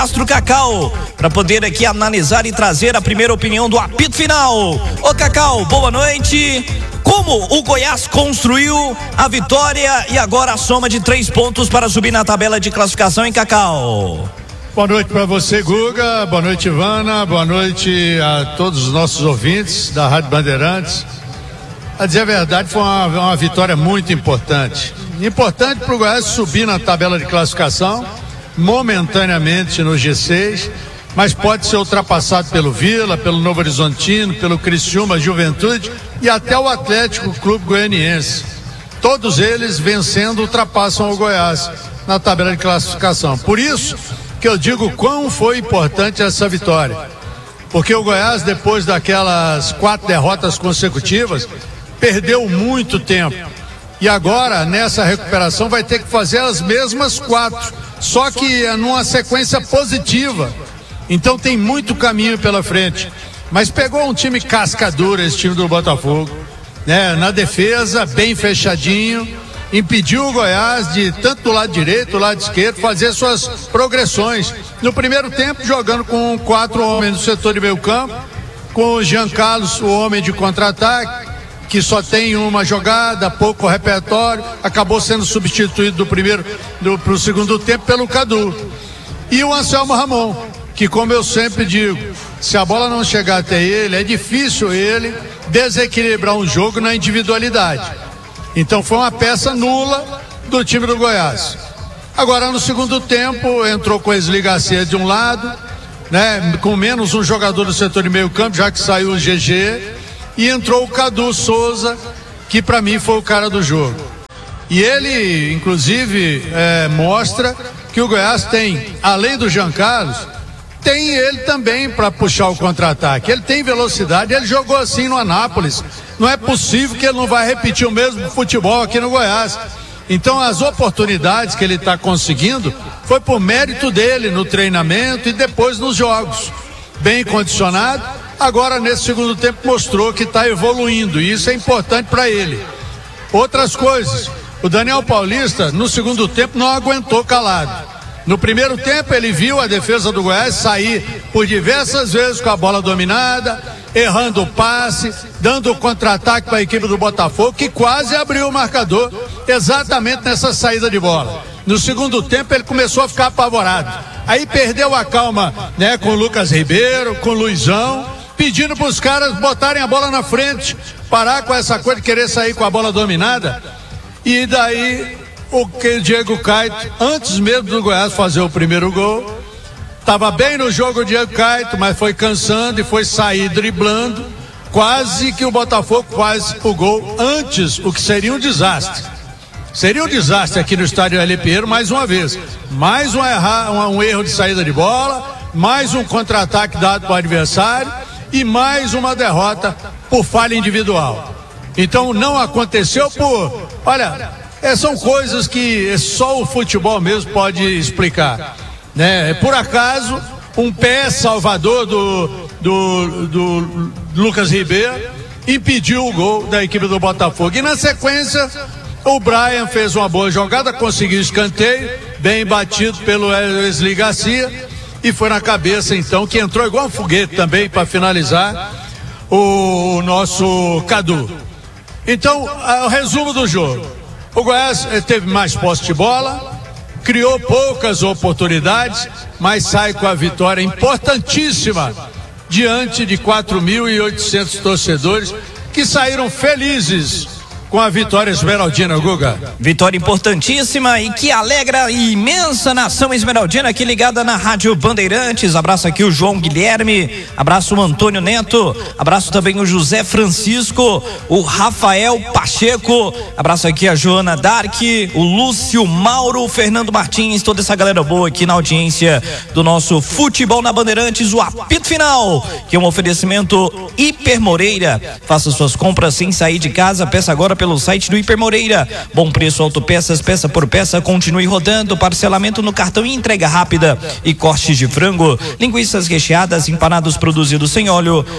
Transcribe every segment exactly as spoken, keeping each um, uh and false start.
Astro Cacau, para poder aqui analisar e trazer a primeira opinião do apito final. Ô Cacau, boa noite. Como o Goiás construiu a vitória e agora a soma de três pontos para subir na tabela de classificação, em Cacau? Boa noite para você, Guga. Boa noite, Ivana. Boa noite a todos os nossos ouvintes da Rádio Bandeirantes. A dizer a verdade, foi uma, uma vitória muito importante. Importante para o Goiás subir na tabela de classificação, momentaneamente no G seis, mas pode ser ultrapassado pelo Vila, pelo Novo Horizontino, pelo Criciúma, Juventude e até o Atlético Clube Goianiense. Todos eles vencendo ultrapassam o Goiás na tabela de classificação. Por isso que eu digo quão foi importante essa vitória, porque o Goiás, depois daquelas quatro derrotas consecutivas, perdeu muito tempo e agora nessa recuperação vai ter que fazer as mesmas quatro, só que é numa sequência positiva. Então tem muito caminho pela frente, mas pegou um time casca dura, esse time do Botafogo, né? Na defesa, bem fechadinho, impediu o Goiás de, tanto do lado direito, do lado esquerdo, fazer suas progressões. No primeiro tempo, jogando com quatro homens no setor de meio campo, com o Jean Carlos, o homem de contra-ataque, que só tem uma jogada, pouco repertório, acabou sendo substituído do primeiro do, pro segundo tempo pelo Cadu. E o Anselmo Ramon, que, como eu sempre digo, se a bola não chegar até ele, é difícil ele desequilibrar um jogo na individualidade. Então foi uma peça nula do time do Goiás. Agora no segundo tempo entrou com a Esli Garcia de um lado, né, com menos um jogador do setor de meio campo, já que saiu o G G, e entrou o Cadu Souza, que para mim foi o cara do jogo. E ele, inclusive, é, mostra que o Goiás tem, além do Jean Carlos, tem ele também para puxar o contra-ataque. Ele tem velocidade, ele jogou assim no Anápolis. Não é possível que ele não vai repetir o mesmo futebol aqui no Goiás. Então as oportunidades que ele está conseguindo foi por mérito dele no treinamento e depois nos jogos. Bem condicionado, agora nesse segundo tempo mostrou que está evoluindo e isso é importante para ele. Outras coisas, o Daniel Paulista no segundo tempo não aguentou calado. No primeiro tempo ele viu a defesa do Goiás sair por diversas vezes com a bola dominada, errando o passe, dando o contra-ataque para a equipe do Botafogo, que quase abriu o marcador exatamente nessa saída de bola. No segundo tempo ele começou a ficar apavorado. Aí perdeu a calma, né, com o Lucas Ribeiro, com o Luizão, pedindo para os caras botarem a bola na frente, parar com essa coisa de querer sair com a bola dominada. E daí o que Diego Caito, antes mesmo do Goiás fazer o primeiro gol, estava bem no jogo o Diego Caito, mas foi cansando e foi sair driblando, quase que o Botafogo faz o gol antes, o que seria um desastre. Seria um desastre aqui no estádio L. Pinheiro mais uma vez. Mais um, errar, um, um erro de saída de bola, mais um contra-ataque dado para o adversário e mais uma derrota por falha individual. Então não aconteceu por, olha, É, são coisas que só o futebol mesmo pode explicar, né? Por acaso, um pé salvador do, do, do Lucas Ribeiro impediu o gol da equipe do Botafogo. E na sequência, o Brian fez uma boa jogada, conseguiu escanteio, bem batido pelo Esli Garcia, e foi na cabeça então, que entrou igual um foguete também para finalizar o, o nosso Cadu. Então, o resumo do jogo. O Goiás teve mais posse de bola, criou poucas oportunidades, mas sai com a vitória importantíssima diante de quatro mil e oitocentos torcedores que saíram felizes com a vitória esmeraldina, Guga. Vitória importantíssima e que alegra a imensa nação esmeraldina aqui ligada na Rádio Bandeirantes. Abraço aqui o João Guilherme, abraço o Antônio Neto, abraço também o José Francisco, o Rafael Pacheco, abraço aqui a Joana Dark, o Lúcio Mauro, o Fernando Martins, toda essa galera boa aqui na audiência do nosso Futebol na Bandeirantes, o apito final, que é um oferecimento Hiper Moreira. Faça suas compras sem sair de casa, peça agora pelo site do Hiper Moreira. Bom preço, autopeças, peça por peça, continue rodando, parcelamento no cartão e entrega rápida. E cortes de frango, linguiças recheadas, empanados produzidos sem óleo.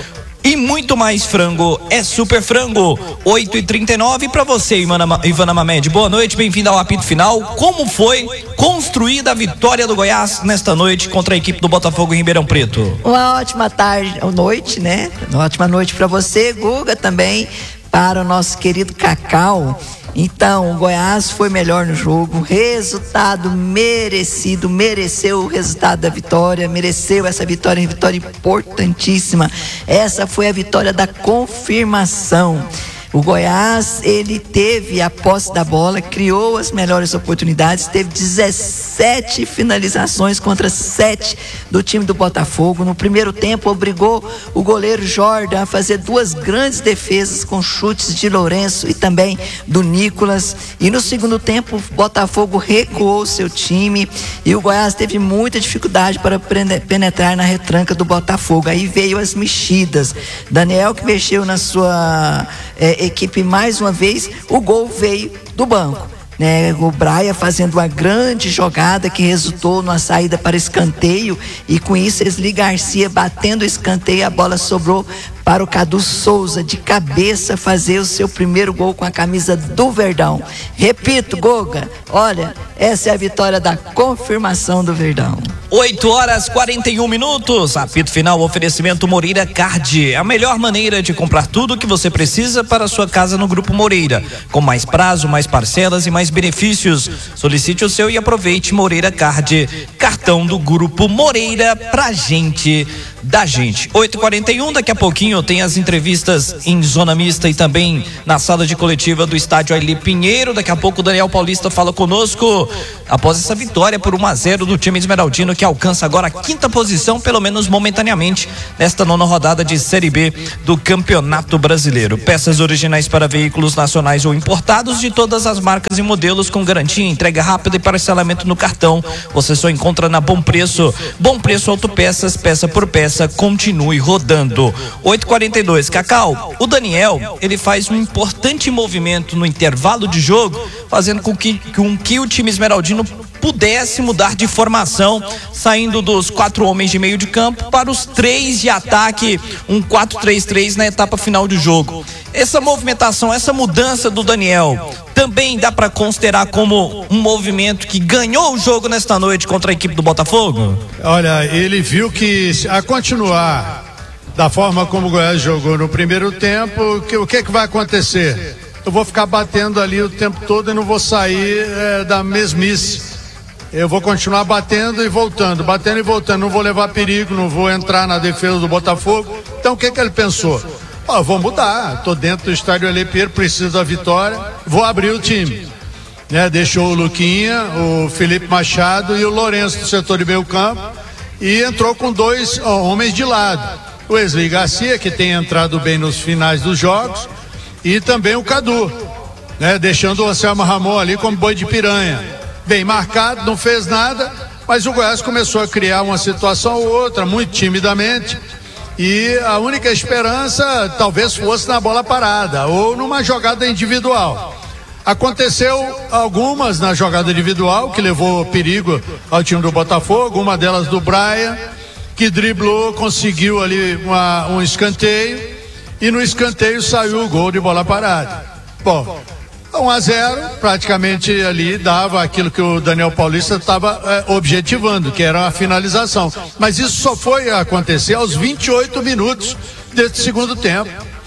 E muito mais frango é Super Frango. oito e trinta e nove para você, Ivana, Ivana Mamed. Boa noite, bem-vinda ao apito final. Como foi construída a vitória do Goiás nesta noite contra a equipe do Botafogo em Ribeirão Preto? Uma ótima tarde, ou noite, né? Uma ótima noite para você, Guga, também para o nosso querido Cacau. Então, o Goiás foi melhor no jogo, resultado merecido, mereceu o resultado da vitória, mereceu essa vitória, vitória importantíssima. Essa foi a vitória da confirmação. O Goiás, ele teve a posse da bola, criou as melhores oportunidades, teve dezessete finalizações contra sete do time do Botafogo. No primeiro tempo, obrigou o goleiro Jordan a fazer duas grandes defesas com chutes de Lourenço e também do Nicolas. E no segundo tempo, o Botafogo recuou seu time e o Goiás teve muita dificuldade para penetrar na retranca do Botafogo. Aí veio as mexidas. Daniel, que mexeu na sua é, equipe mais uma vez, o gol veio do banco, né? O Braia fazendo uma grande jogada que resultou numa saída para escanteio, e com isso Esli Garcia batendo o escanteio, a bola sobrou para o Cadu Souza de cabeça fazer o seu primeiro gol com a camisa do Verdão. Repito, Goga, olha, essa é a vitória da confirmação do Verdão. oito horas e quarenta e um minutos. Apito final, oferecimento Moreira Card. A melhor maneira de comprar tudo o que você precisa para a sua casa no Grupo Moreira. Com mais prazo, mais parcelas e mais benefícios. Solicite o seu e aproveite Moreira Card. Cartão do Grupo Moreira pra gente, da gente. oito e quarenta e um, daqui a pouquinho tem as entrevistas em zona mista e também na sala de coletiva do estádio Ailê Pinheiro. Daqui a pouco o Daniel Paulista fala conosco após essa vitória por um a zero do time esmeraldino, que alcança agora a quinta posição, pelo menos momentaneamente, nesta nona rodada de Série B do Campeonato Brasileiro. Peças originais para veículos nacionais ou importados de todas as marcas e modelos, com garantia, entrega rápida e parcelamento no cartão. Você só encontra na Bom Preço. Bom Preço Autopeças, peça por peça, continue rodando. oito e quarenta e dois, Cacau, o Daniel, ele faz um importante movimento no intervalo de jogo, fazendo com que, com que o time esmeraldino pudesse mudar de formação, saindo dos quatro homens de meio de campo para os três de ataque, um quatro três três na etapa final do jogo. Essa movimentação, essa mudança do Daniel, também dá para considerar como um movimento que ganhou o jogo nesta noite contra a equipe do Botafogo? Olha, ele viu que a continuar da forma como o Goiás jogou no primeiro tempo, que, o que, que vai acontecer? Eu vou ficar batendo ali o tempo todo e não vou sair é, da mesmice. Eu vou continuar batendo e voltando, batendo e voltando, não vou levar perigo, não vou entrar na defesa do Botafogo. Então o que que ele pensou? Ó, oh, vou mudar, tô dentro do estádio Ailê Pinheiro, preciso da vitória, vou abrir o time. Né? Deixou o Luquinha, o Felipe Machado e o Lourenço do setor de meio campo e entrou com dois ó, homens de lado. O Esli Garcia, que tem entrado bem nos finais dos jogos, e também o Cadu, né? Deixando o Anselmo Ramon ali como boi de piranha. Bem marcado, não fez nada, mas o Goiás começou a criar uma situação ou outra, muito timidamente, e a única esperança talvez fosse na bola parada ou numa jogada individual. Aconteceu algumas na jogada individual que levou perigo ao time do Botafogo, uma delas do Braia, que driblou, conseguiu ali uma, um escanteio, e no escanteio saiu o gol de bola parada. Bom, um a zero, praticamente ali dava aquilo que o Daniel Paulista estava é, objetivando, que era a finalização. Mas isso só foi acontecer aos vinte e oito minutos desse segundo tempo.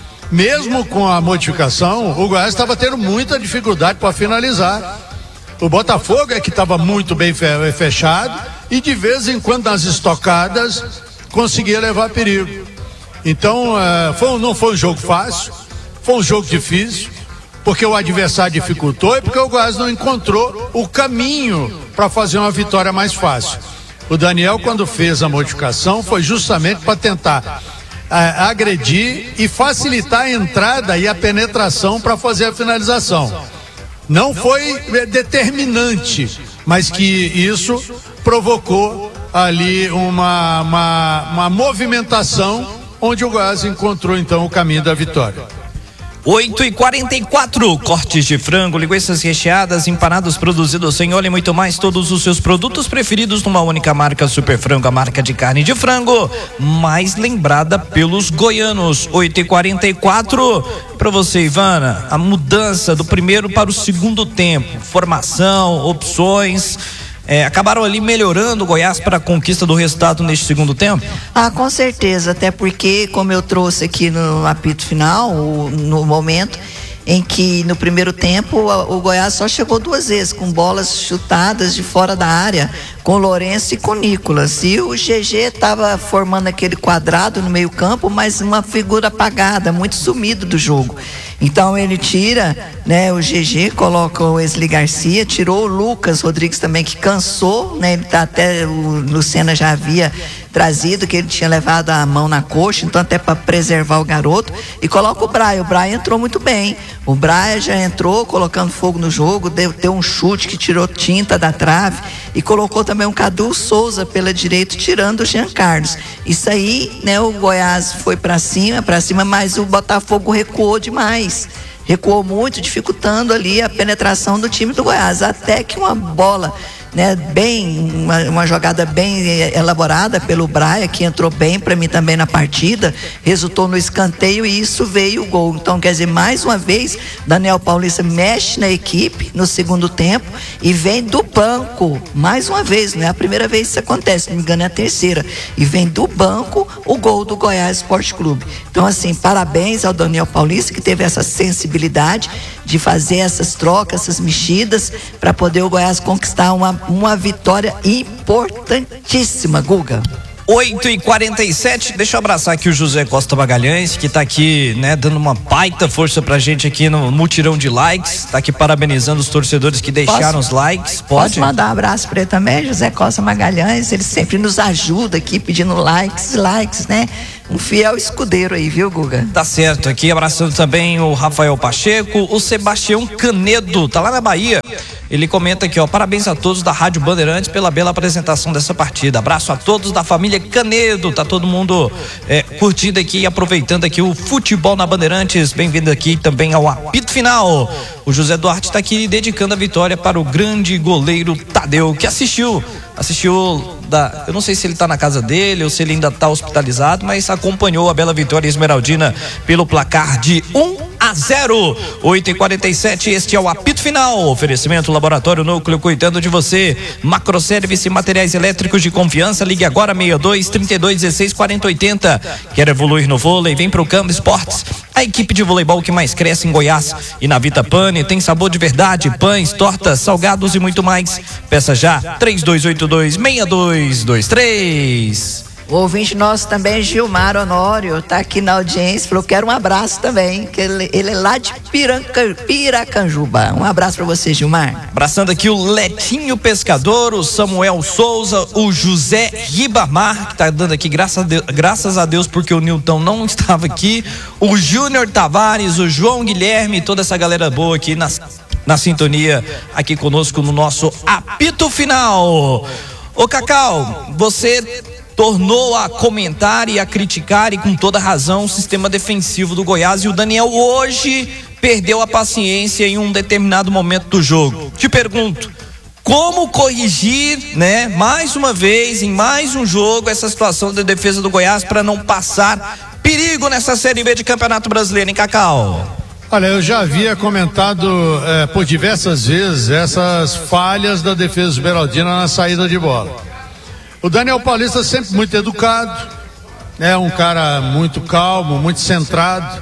Mesmo com a modificação, o Goiás estava tendo muita dificuldade para finalizar. O Botafogo é que estava muito bem fechado e de vez em quando nas estocadas conseguia levar perigo. Então é, foi, não foi um jogo fácil, foi um jogo difícil, porque o adversário dificultou e porque o Goiás não encontrou o caminho para fazer uma vitória mais fácil. O Daniel, quando fez a modificação, foi justamente para tentar é, agredir e facilitar a entrada e a penetração para fazer a finalização. Não foi determinante, mas que isso provocou ali uma, uma, uma movimentação onde o Goiás encontrou então o caminho da vitória. oito e quarenta e quatro, cortes de frango, linguiças recheadas, empanados produzidos sem óleo e muito mais, todos os seus produtos preferidos numa única marca, Super Frango, a marca de carne de frango mais lembrada pelos goianos. Oito e quarenta e quatro, para você, Ivana, a mudança do primeiro para o segundo tempo, formação, opções, É, acabaram ali melhorando o Goiás para a conquista do resultado neste segundo tempo? Ah, com certeza, até porque, como eu trouxe aqui no apito final, no momento em que no primeiro tempo o Goiás só chegou duas vezes com bolas chutadas de fora da área, com o Lourenço e com o Nicolas, e o G G estava formando aquele quadrado no meio campo, mas uma figura apagada, muito sumido do jogo. Então ele tira, né, o G G, coloca o Wesley Garcia, tirou o Lucas Rodrigues também, que cansou, né, ele tá até, o Lucena já havia trazido, que ele tinha levado a mão na coxa, então até para preservar o garoto, e coloca o Brian. O Brian entrou muito bem, o Brian já entrou colocando fogo no jogo, deu, deu um chute que tirou tinta da trave, e colocou também um Cadu Souza pela direita, tirando o Jean Carlos. Isso aí, né, o Goiás foi para cima, para cima, mas o Botafogo recuou demais. Recuou muito, dificultando ali a penetração do time do Goiás, até que uma bola, né, bem, uma, uma jogada bem elaborada pelo Braia, que entrou bem para mim também na partida, resultou no escanteio e isso veio o gol. Então, quer dizer, mais uma vez, Daniel Paulista mexe na equipe no segundo tempo e vem do banco, mais uma vez, não é a primeira vez que isso acontece, não me engano é a terceira, e vem do banco o gol do Goiás Esporte Clube. Então, assim, parabéns ao Daniel Paulista, que teve essa sensibilidade de fazer essas trocas, essas mexidas, para poder o Goiás conquistar uma uma vitória importantíssima, Guga. oito e quarenta e sete, deixa eu abraçar aqui o José Costa Magalhães, que tá aqui, né, dando uma baita força pra gente aqui no mutirão de likes, tá aqui parabenizando os torcedores que deixaram posso, os likes. Pode? Posso mandar um abraço pra ele também, José Costa Magalhães, ele sempre nos ajuda aqui pedindo likes, likes, né? Um fiel escudeiro aí, viu, Guga? Tá certo, aqui abraçando também o Rafael Pacheco, o Sebastião Canedo, tá lá na Bahia. Ele comenta aqui, ó, parabéns a todos da Rádio Bandeirantes pela bela apresentação dessa partida. Abraço a todos da família Canedo, tá todo mundo é, curtindo aqui e aproveitando aqui o futebol na Bandeirantes. Bem-vindo aqui também ao apito final. O José Duarte tá aqui dedicando a vitória para o grande goleiro Tadeu, que assistiu, assistiu da, eu não sei se ele tá na casa dele ou se ele ainda tá hospitalizado, mas acompanhou a bela vitória esmeraldina pelo placar de um a zero. Oito e quarenta e sete, este é o apito final. Oferecimento Laboratório Núcleo, cuidando de você. Macroservice, materiais elétricos de confiança. Ligue agora seis dois, trinta e dois, dezesseis, quarenta, oitenta. Quer evoluir no vôlei? Vem pro Campo Esportes, a equipe de voleibol que mais cresce em Goiás. E na Vita Pane tem sabor de verdade, pães, tortas, salgados e muito mais. Peça já três dois oito dois, seis dois dois três. O ouvinte nosso também, Gilmar Honório, tá aqui na audiência, falou que quero um abraço também, que ele, ele é lá de Piranca, Piracanjuba. Um abraço pra você, Gilmar. Abraçando aqui o Letinho Pescador, o Samuel Souza, o José Ribamar, que tá dando aqui graças a Deus, graças a Deus porque o Nilton não estava aqui, o Júnior Tavares, o João Guilherme, toda essa galera boa aqui na, na sintonia, aqui conosco no nosso apito final. Ô Cacau, você tornou a comentar e a criticar, e com toda razão, o sistema defensivo do Goiás, e o Daniel hoje perdeu a paciência em um determinado momento do jogo. Te pergunto, como corrigir, né, mais uma vez, em mais um jogo, essa situação da defesa do Goiás para não passar perigo nessa Série B de Campeonato Brasileiro, hein, Cacau? Olha, eu já havia comentado eh, por diversas vezes essas falhas da defesa esmeraldina na saída de bola. O Daniel Paulista sempre muito educado, é um cara muito calmo, muito centrado,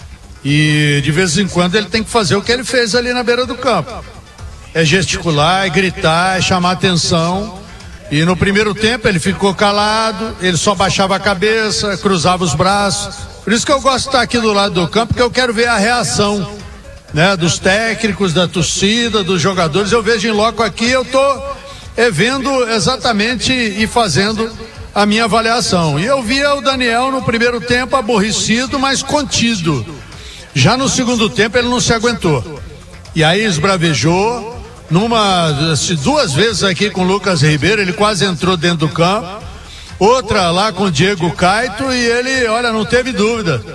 e de vez em quando ele tem que fazer o que ele fez ali na beira do campo, é gesticular, é gritar, é chamar atenção. E no primeiro tempo ele ficou calado, ele só baixava a cabeça, cruzava os braços. Por isso que eu gosto de estar aqui do lado do campo, porque eu quero ver a reação, né, dos técnicos, da torcida, dos jogadores. Eu vejo em loco aqui, eu tô é vendo exatamente e fazendo a minha avaliação. E eu via o Daniel no primeiro tempo aborrecido, mas contido. Já no segundo tempo ele não se aguentou. E aí esbravejou, numa, duas vezes aqui com o Lucas Ribeiro, ele quase entrou dentro do campo. Outra lá com o Diego Caito, e ele, olha, não teve dúvida.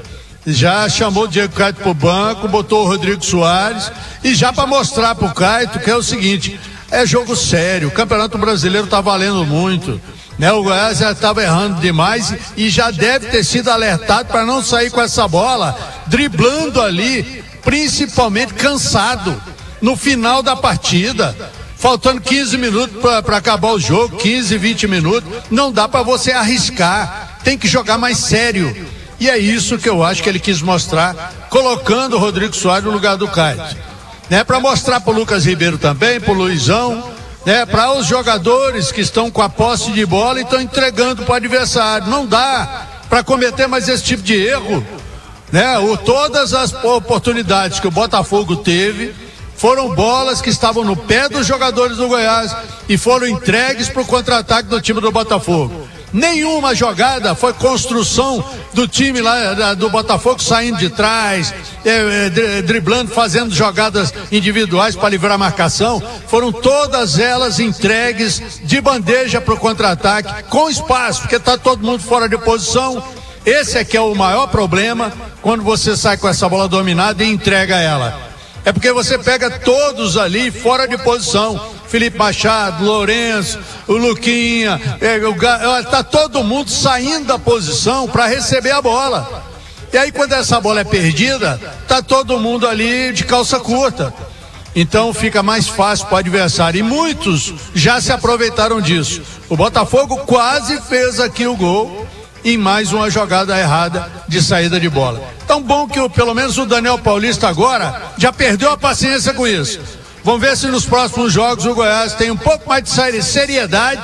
já chamou o Diego Caetano pro banco, botou o Rodrigo Soares, e já para mostrar pro Caetano que é o seguinte, é jogo sério, o Campeonato Brasileiro tá valendo muito, né? O Goiás já estava errando demais e já deve ter sido alertado para não sair com essa bola, driblando ali, principalmente cansado, no final da partida, faltando quinze minutos para acabar o jogo, quinze, vinte minutos, não dá para você arriscar, tem que jogar mais sério. E é isso que eu acho que ele quis mostrar, colocando o Rodrigo Soares no lugar do Caetano, né? Para mostrar pro Lucas Ribeiro também, pro Luizão, né? Para os jogadores que estão com a posse de bola e estão entregando para o adversário. Não dá para cometer mais esse tipo de erro, né? O, todas as oportunidades que o Botafogo teve foram bolas que estavam no pé dos jogadores do Goiás e foram entregues para o contra-ataque do time do Botafogo. Nenhuma jogada foi construção do time lá do Botafogo saindo de trás, é, é, driblando, fazendo jogadas individuais para livrar a marcação. Foram todas elas entregues de bandeja para o contra-ataque, com espaço, porque está todo mundo fora de posição. Esse é que é o maior problema quando você sai com essa bola dominada e entrega ela. É porque você pega todos ali fora de posição. Felipe Machado, Lourenço, o Luquinha, é, o, tá todo mundo saindo da posição para receber a bola. E aí quando essa bola é perdida, tá todo mundo ali de calça curta. Então fica mais fácil para o adversário. E muitos já se aproveitaram disso. O Botafogo quase fez aqui o gol em mais uma jogada errada de saída de bola. Tão bom que o, pelo menos o Daniel Paulista agora já perdeu a paciência com isso. Vamos ver se nos próximos jogos o Goiás tem um pouco mais de seriedade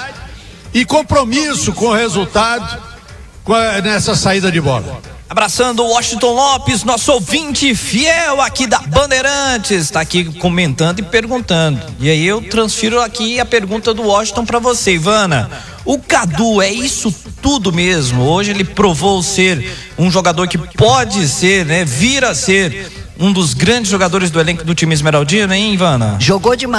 e compromisso com o resultado com a, nessa saída de bola. Abraçando o Washington Lopes, nosso ouvinte fiel aqui da Bandeirantes, está aqui comentando e perguntando. E aí eu transfiro aqui a pergunta do Washington para você, Ivana. O Cadu é isso tudo mesmo? Hoje ele provou ser um jogador que pode ser, né, vir a ser um dos grandes jogadores do elenco do time esmeraldino, hein, Ivana? Jogou demais.